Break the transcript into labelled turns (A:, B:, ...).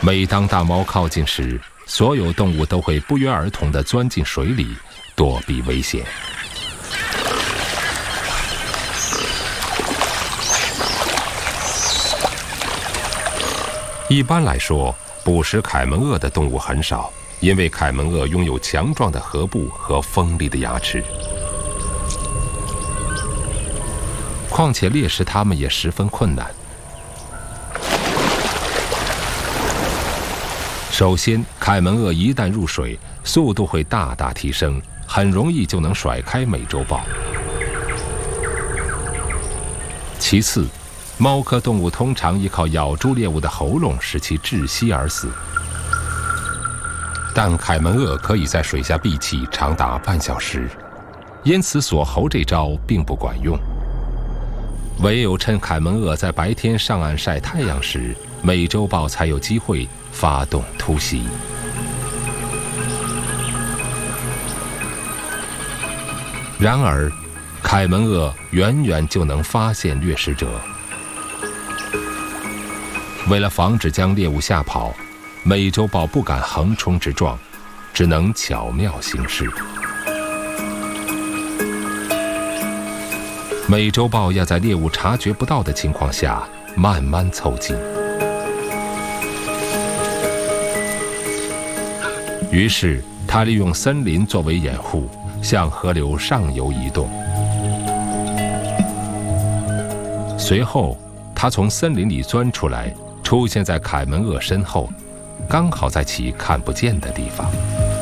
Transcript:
A: 每当大猫靠近时，所有动物都会不约而同地钻进水里，躲避危险。一般来说，捕食凯门鳄的动物很少，因为凯门鳄拥有强壮的颌部和锋利的牙齿。况且猎食它们也十分困难。首先，凯门鳄一旦入水，速度会大大提升，很容易就能甩开美洲豹。其次，猫科动物通常依靠咬住猎物的喉咙使其窒息而死，但凯门鳄可以在水下闭气长达半小时，因此锁喉这招并不管用。唯有趁凯门鳄在白天上岸晒太阳时，美洲豹才有机会发动突袭。然而，凯门鳄远远就能发现掠食者。为了防止将猎物吓跑，美洲豹不敢横冲直撞，只能巧妙行事。美洲豹要在猎物察觉不到的情况下慢慢凑近。于是，它利用森林作为掩护，向河流上游移动。随后，它从森林里钻出来，出现在凯门鳄身后，刚好在其看不见的地方。